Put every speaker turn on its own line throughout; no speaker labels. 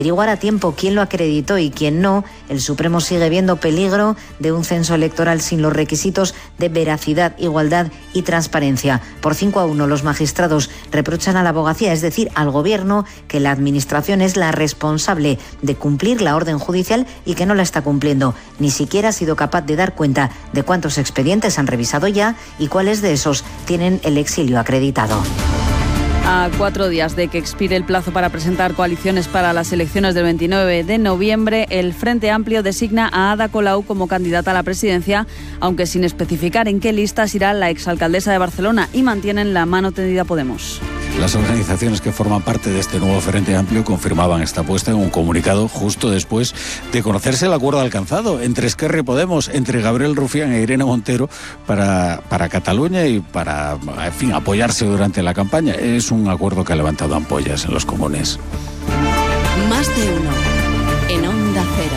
averiguar a tiempo quién lo acreditó y quién no, el Supremo sigue viendo peligro de un censo electoral sin los requisitos de veracidad, igualdad y transparencia. Por 5-1 los magistrados reprochan a la abogacía, es decir, al Gobierno, que la Administración es la responsable de cumplir la orden judicial y que no la está cumpliendo. Ni siquiera ha sido capaz de dar cuenta de cuántos expedientes han revisado ya y cuáles de esos tienen el exilio acreditado.
A 4 días de que expire el plazo para presentar coaliciones para las elecciones del 29 de noviembre, el Frente Amplio designa a Ada Colau como candidata a la presidencia, aunque sin especificar en qué listas irá la exalcaldesa de Barcelona, y mantienen la mano tendida a Podemos.
Las organizaciones que forman parte de este nuevo Frente Amplio confirmaban esta apuesta en un comunicado justo después de conocerse el acuerdo alcanzado entre Esquerra y Podemos, entre Gabriel Rufián e Irene Montero para Cataluña y para, en fin, apoyarse durante la campaña. Es un acuerdo que ha levantado ampollas en los comunes.
Más de uno en Onda Cero.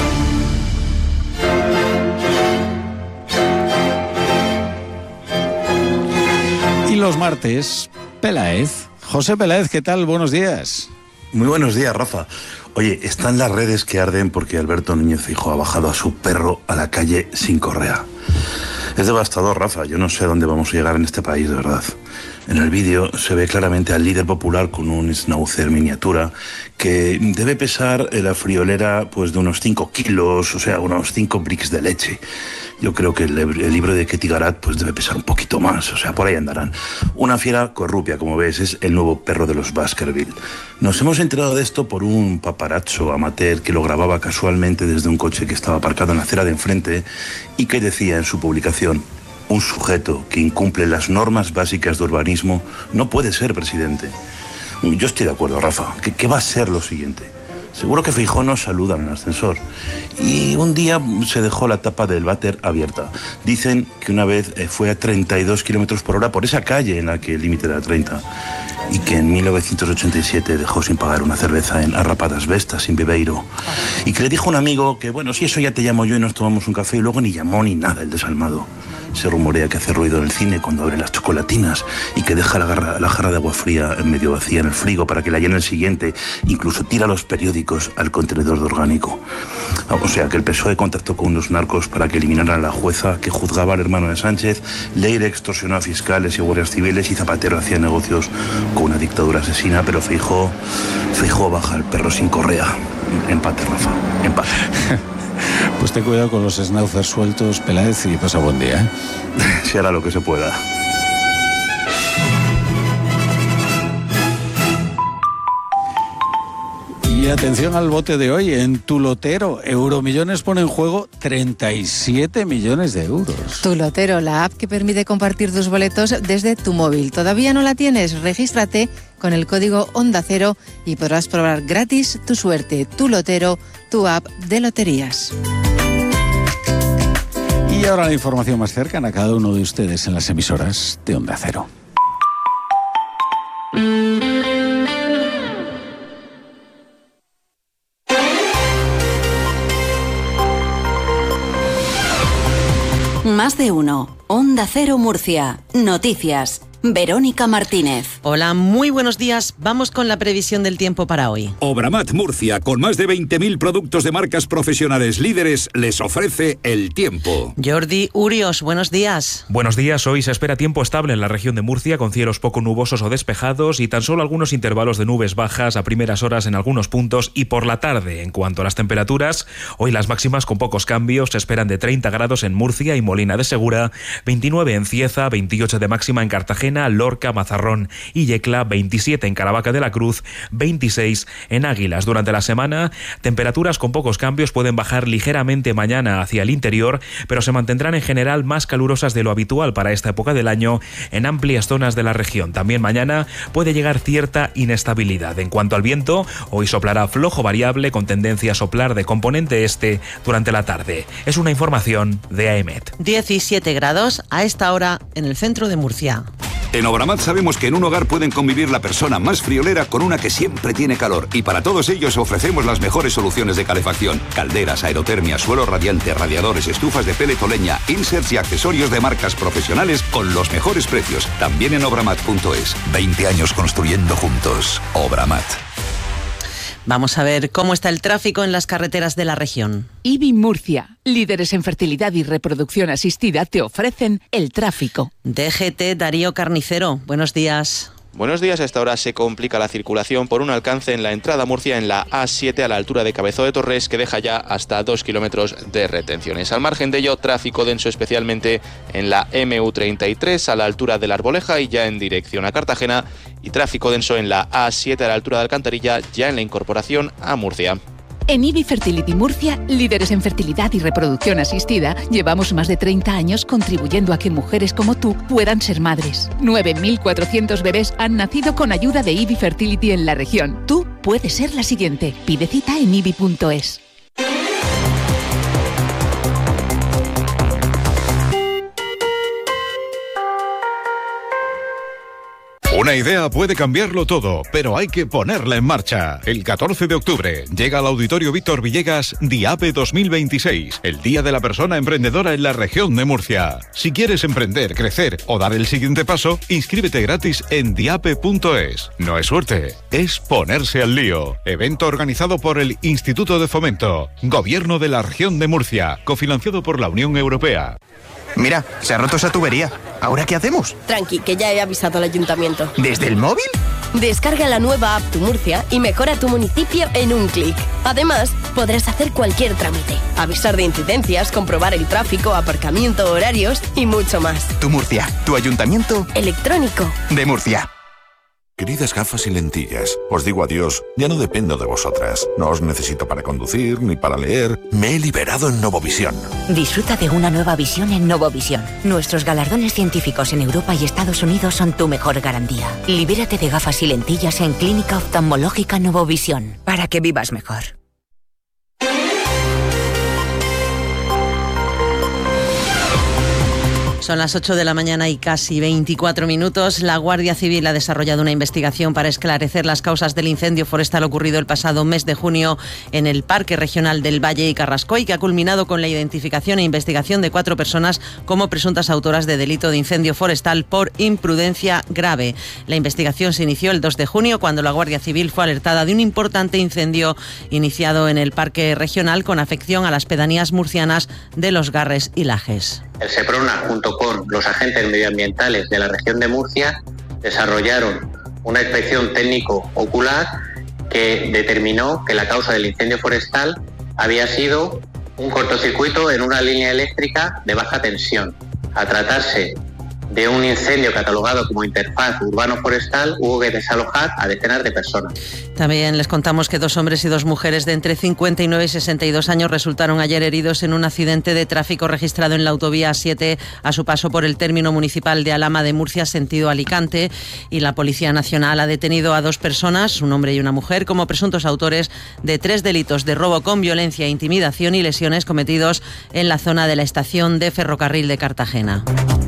Y los martes, Peláez. José Peláez, ¿qué tal? Buenos días.
Muy buenos días, Rafa. Oye, están las redes que arden porque Alberto Núñez Feijóo ha bajado a su perro a la calle sin correa. Es devastador, Rafa. Yo no sé a dónde vamos a llegar en este país, de verdad. En el vídeo se ve claramente al líder popular con un schnauzer miniatura que debe pesar la friolera pues de unos 5 kilos, o sea, unos 5 bricks de leche. Yo creo que el libro de Ketty Garat pues debe pesar un poquito más, o sea, por ahí andarán. Una fiera corrupia, como ves, es el nuevo perro de los Baskerville. Nos hemos enterado de esto por un paparazzo amateur que lo grababa casualmente desde un coche que estaba aparcado en la acera de enfrente y que decía en su publicación: un sujeto que incumple las normas básicas de urbanismo no puede ser presidente. Yo estoy de acuerdo, Rafa. ¿Qué va a ser lo siguiente? Seguro que Feijóo nos saluda en el ascensor. Y un día se dejó la tapa del váter abierta. Dicen que una vez fue a 32 kilómetros por hora por esa calle en la que el límite era 30. Y que en 1987 dejó sin pagar una cerveza en Arrapadas Vestas, en Viveiro. Y que le dijo a un amigo que, bueno, si eso ya te llamo yo y nos tomamos un café, y luego ni llamó ni nada el desalmado. Se rumorea que hace ruido en el cine cuando abre las chocolatinas y que deja la jarra de agua fría medio vacía en el frigo para que la llene el siguiente. Incluso tira los periódicos al contenedor de orgánico. O sea, que el PSOE contactó con unos narcos para que eliminaran a la jueza que juzgaba al hermano de Sánchez. Leire extorsionó a fiscales y guardias civiles y Zapatero hacía negocios con una dictadura asesina. Pero Feijóo baja el perro sin correa. Empate, Rafa, empate.
Pues ten cuidado con los schnauzers sueltos, Peláez, y pasa buen día, ¿eh?
Se hará lo que se pueda.
Y atención al bote de hoy. En Tu Lotero, Euromillones pone en juego 37 millones de euros.
Tu Lotero, la app que permite compartir tus boletos desde tu móvil. ¿Todavía no la tienes? Regístrate con el código Onda Cero y podrás probar gratis tu suerte. Tu Lotero, tu app de loterías.
Y ahora la información más cercana a cada uno de ustedes en las emisoras de Onda Cero.
Más de uno. Onda Cero Murcia. Noticias. Verónica Martínez.
Hola, muy buenos días. Vamos con la previsión del tiempo para hoy.
Obramat Murcia, con más de 20.000 productos de marcas profesionales líderes, les ofrece el tiempo.
Jordi Urios, buenos días.
Buenos días. Hoy se espera tiempo estable en la región de Murcia, con cielos poco nubosos o despejados y tan solo algunos intervalos de nubes bajas a primeras horas en algunos puntos y por la tarde. En cuanto a las temperaturas, hoy las máximas con pocos cambios se esperan de 30 grados en Murcia y Molina de Segura, 29 en Cieza, 28 de máxima en Cartagena, Lorca, Mazarrón y Yecla, 27 en Caravaca de la Cruz, 26 en Águilas. Durante la semana, temperaturas con pocos cambios pueden bajar ligeramente mañana hacia el interior, pero se mantendrán en general más calurosas de lo habitual para esta época del año en amplias zonas de la región. También mañana puede llegar cierta inestabilidad. En cuanto al viento, hoy soplará flojo variable con tendencia a soplar de componente este durante la tarde. Es una información de AEMET.
17 grados a esta hora en el centro de Murcia.
En Obramat sabemos que en un hogar pueden convivir la persona más friolera con una que siempre tiene calor, y para todos ellos ofrecemos las mejores soluciones de calefacción: calderas, aerotermia, suelo radiante, radiadores, estufas de pellet o leña, inserts y accesorios de marcas profesionales con los mejores precios. También en obramat.es.
20 años construyendo juntos. Obramat.
Vamos a ver cómo está el tráfico en las carreteras de la región.
IBI Murcia, líderes en fertilidad y reproducción asistida, te ofrecen el tráfico.
DGT, Darío Carnicero, buenos días.
Buenos días. A esta hora se complica la circulación por un alcance en la entrada a Murcia en la A7 a la altura de Cabezo de Torres, que deja ya hasta 2 kilómetros de retenciones. Al margen de ello, tráfico denso especialmente en la MU33 a la altura de la Arboleja y ya en dirección a Cartagena, y tráfico denso en la A7 a la altura de Alcantarilla, ya en la incorporación a Murcia.
En IBI Fertility Murcia, líderes en fertilidad y reproducción asistida, llevamos más de 30 años contribuyendo a que mujeres como tú puedan ser madres. 9.400 bebés han nacido con ayuda de IBI Fertility en la región. Tú puedes ser la siguiente. Pide cita en ibi.es.
Una idea puede cambiarlo todo, pero hay que ponerla en marcha. El 14 de octubre llega al Auditorio Víctor Villegas DIAPE 2026, el Día de la Persona Emprendedora en la región de Murcia. Si quieres emprender, crecer o dar el siguiente paso, inscríbete gratis en diape.es. No es suerte, es ponerse al lío. Evento organizado por el Instituto de Fomento, Gobierno de la Región de Murcia, cofinanciado por la Unión Europea.
Mira, se ha roto esa tubería. ¿Ahora qué hacemos?
Tranqui, que ya he avisado al ayuntamiento.
¿Desde el móvil?
Descarga la nueva app Tu Murcia y mejora tu municipio en un clic. Además, podrás hacer cualquier trámite, avisar de incidencias, comprobar el tráfico, aparcamiento, horarios y mucho más.
Tu Murcia, tu ayuntamiento
electrónico
de Murcia.
Queridas gafas y lentillas, os digo adiós, ya no dependo de vosotras. No os necesito para conducir ni para leer. Me he liberado en Novovisión.
Disfruta de una nueva visión en Novovisión. Nuestros galardones científicos en Europa y Estados Unidos son tu mejor garantía. Libérate de gafas y lentillas en Clínica Oftalmológica Novovisión, para que vivas mejor.
Son las 8 de la mañana y casi 24 minutos. La Guardia Civil ha desarrollado una investigación para esclarecer las causas del incendio forestal ocurrido el pasado mes de junio en el Parque Regional del Valle y Carrascoy, que ha culminado con la identificación e investigación de 4 personas como presuntas autoras de delito de incendio forestal por imprudencia grave. La investigación se inició el 2 de junio cuando la Guardia Civil fue alertada de un importante incendio iniciado en el Parque Regional con afección a las pedanías murcianas de Los Garres y Lajes.
El SEPRONA, junto con los agentes medioambientales de la región de Murcia, desarrollaron una inspección técnico-ocular que determinó que la causa del incendio forestal había sido un cortocircuito en una línea eléctrica de baja tensión. A tratarse de un incendio catalogado como interfaz urbano-forestal, hubo que desalojar a decenas de personas.
También les contamos que 2 hombres y 2 mujeres de entre 59 y 62 años resultaron ayer heridos en un accidente de tráfico registrado en la autovía A7 a su paso por el término municipal de Alhama de Murcia, sentido Alicante, y la Policía Nacional ha detenido a 2 personas, un hombre y una mujer, como presuntos autores de 3 delitos de robo con violencia, intimidación y lesiones cometidos en la zona de la estación de ferrocarril de Cartagena.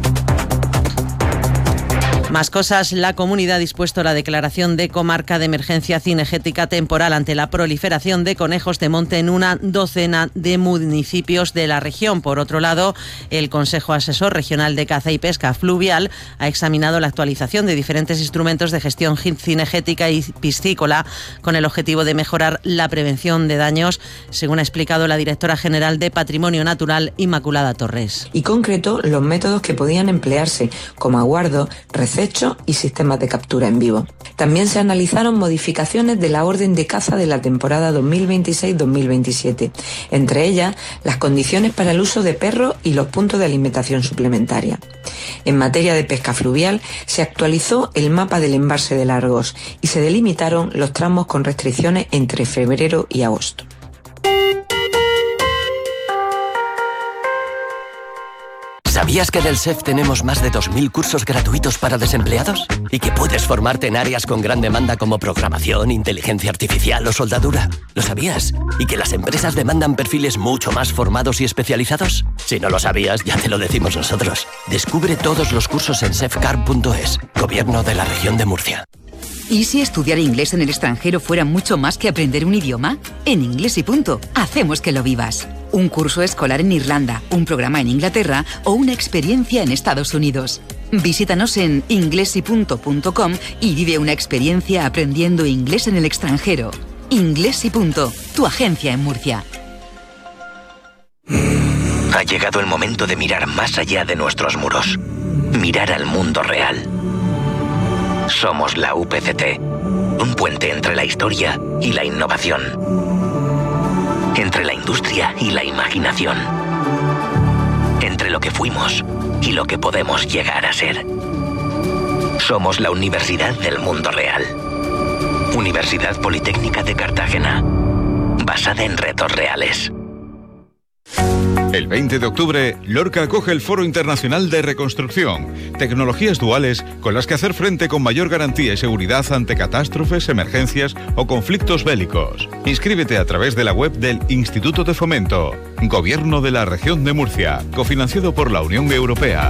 Más cosas, la comunidad ha dispuesto la declaración de comarca de emergencia cinegética temporal ante la proliferación de conejos de monte en una docena de municipios de la región. Por otro lado, el Consejo Asesor Regional de Caza y Pesca Fluvial ha examinado la actualización de diferentes instrumentos de gestión cinegética y piscícola con el objetivo de mejorar la prevención de daños, según ha explicado la directora general de Patrimonio Natural, Inmaculada Torres.
Y concretó los métodos que podían emplearse, como aguardo, rececho y sistemas de captura en vivo. También se analizaron modificaciones de la orden de caza de la temporada 2026-2027, entre ellas las condiciones para el uso de perros y los puntos de alimentación suplementaria. En materia de pesca fluvial, se actualizó el mapa del embalse de Largos y se delimitaron los tramos con restricciones entre febrero y agosto.
¿Sabías que en el SEF tenemos más de 2.000 cursos gratuitos para desempleados? ¿Y que puedes formarte en áreas con gran demanda como programación, inteligencia artificial o soldadura? ¿Lo sabías? ¿Y que las empresas demandan perfiles mucho más formados y especializados? Si no lo sabías, ya te lo decimos nosotros. Descubre todos los cursos en sefcar.es, Gobierno de la Región de Murcia.
¿Y si estudiar inglés en el extranjero fuera mucho más que aprender un idioma? En Inglés y Punto, hacemos que lo vivas. Un curso escolar en Irlanda, un programa en Inglaterra o una experiencia en Estados Unidos. Visítanos en inglesypunto.com y vive una experiencia aprendiendo inglés en el extranjero. Inglés y Punto, tu agencia en Murcia.
Ha llegado el momento de mirar más allá de nuestros muros. Mirar al mundo real. Somos la UPCT, un puente entre la historia y la innovación. Entre la industria y la imaginación. Entre lo que fuimos y lo que podemos llegar a ser. Somos la Universidad del Mundo Real. Universidad Politécnica de Cartagena. Basada en retos reales.
El 20 de octubre, Lorca acoge el Foro Internacional de Reconstrucción, tecnologías duales con las que hacer frente con mayor garantía y seguridad ante catástrofes, emergencias o conflictos bélicos. Inscríbete a través de la web del Instituto de Fomento, Gobierno de la Región de Murcia, cofinanciado por la Unión Europea.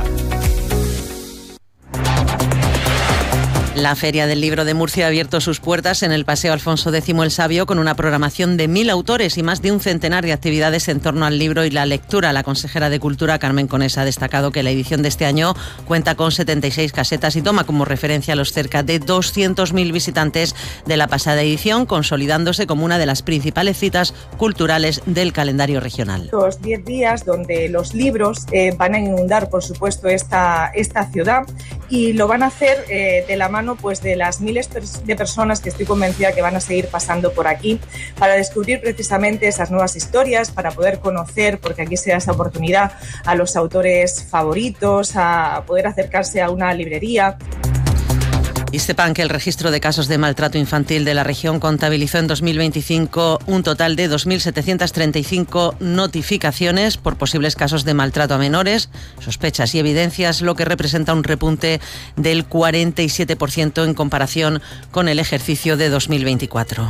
La Feria del Libro de Murcia ha abierto sus puertas en el Paseo Alfonso X el Sabio con una programación de 1000 autores y más de un centenar de actividades en torno al libro y la lectura. La consejera de Cultura, Carmen Conesa, ha destacado que la edición de este año cuenta con 76 casetas y toma como referencia a los cerca de 200.000 visitantes de la pasada edición, consolidándose como una de las principales citas culturales del calendario regional.
Los 10 días donde los libros van a inundar, por supuesto, esta ciudad, y lo van a hacer de la mano pues de las miles de personas que estoy convencida que van a seguir pasando por aquí para descubrir precisamente esas nuevas historias, para poder conocer, porque aquí se da esa oportunidad, a los autores favoritos, a poder acercarse a una librería.
Y sepan que el registro de casos de maltrato infantil de la región contabilizó en 2025 un total de 2.735 notificaciones por posibles casos de maltrato a menores, sospechas y evidencias, lo que representa un repunte del 47% en comparación con el ejercicio de 2024.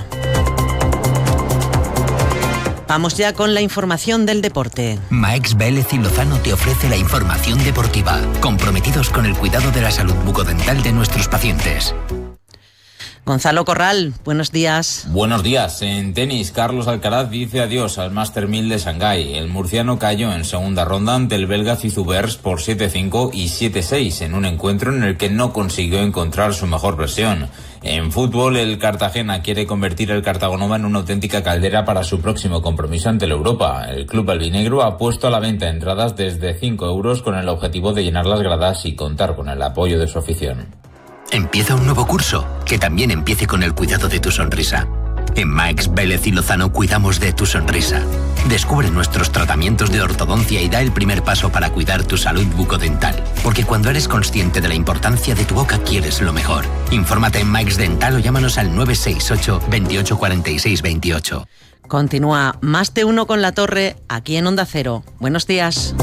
Vamos ya con la información del deporte.
Maeks Vélez y Lozano te ofrece la información deportiva, comprometidos con el cuidado de la salud bucodental de nuestros pacientes.
Gonzalo Corral, buenos días.
Buenos días. En tenis, Carlos Alcaraz dice adiós al Master 1000 de Shanghái. El murciano cayó en segunda ronda ante el belga Cizubers por 7-5 y 7-6 en un encuentro en el que no consiguió encontrar su mejor versión. En fútbol, el Cartagena quiere convertir el Cartagonova en una auténtica caldera para su próximo compromiso ante la Europa. El club albinegro ha puesto a la venta entradas desde 5 euros con el objetivo de llenar las gradas y contar con el apoyo de su afición.
Empieza un nuevo curso, que también empiece con el cuidado de tu sonrisa. En Maeks Vélez y Lozano cuidamos de tu sonrisa. Descubre nuestros tratamientos de ortodoncia y da el primer paso para cuidar tu salud bucodental. Porque cuando eres consciente de la importancia de tu boca, quieres lo mejor. Infórmate en Maeks Dental o llámanos al 968 28 46 28.
Continúa Más de Uno con La Torre, aquí en Onda Cero. Buenos días.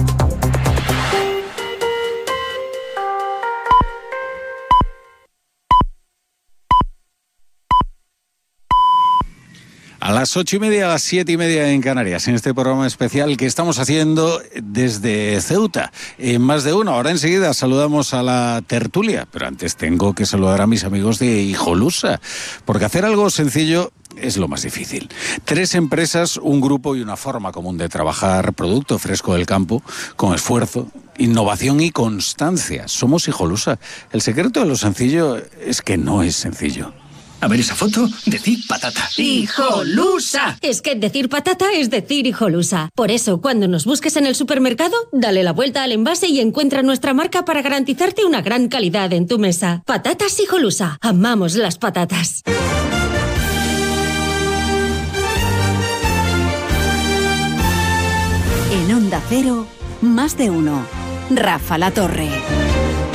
A las 8:30, a las 7:30 en Canarias, en este programa especial que estamos haciendo desde Ceuta, en Más de Uno. Ahora enseguida saludamos a la tertulia, pero antes tengo que saludar a mis amigos de Hijolusa, porque hacer algo sencillo es lo más difícil. 3 empresas, un grupo y una forma común de trabajar producto fresco del campo, con esfuerzo, innovación y constancia. Somos Hijolusa. El secreto de lo sencillo es que no es sencillo.
A ver esa foto, decir patata.
¡Hijolusa! Es que decir patata es decir Hijolusa. Por eso, cuando nos busques en el supermercado, dale la vuelta al envase y encuentra nuestra marca para garantizarte una gran calidad en tu mesa. Patatas Hijolusa. Amamos las patatas.
En Onda Cero, Más de Uno. Rafa La Torre.